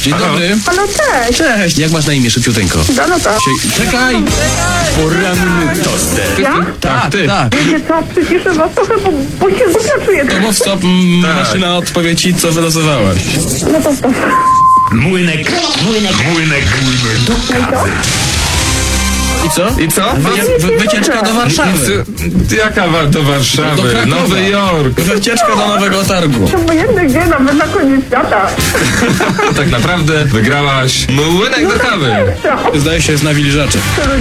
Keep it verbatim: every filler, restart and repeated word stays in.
Dzień dobry. Halo, cześć. Cześć. Jak masz na imię, szybciuteńko? Danuta. Sie- Czekaj! Poranny toster. Ja? Tak, ty. Tak. Wiecie co, przyciszę was trochę, bo, bo się głupio czuję. To mów stop, m, maszyna odpowie ci, co wylosowałaś. No to stop. Młynek, młynek, młynek, młynek. I co? I co? Wy, wy, wycieczka do Warszawy. Ty- Jaka wa- do Warszawy? Do Krakowa. Nowy Jork. Wycieczka do Nowego Targu. To obojętne gdzie, nawet na koniec świata. Tak naprawdę wygrałaś młynek do kawy. Co? Zdaje się z nawilżaczy.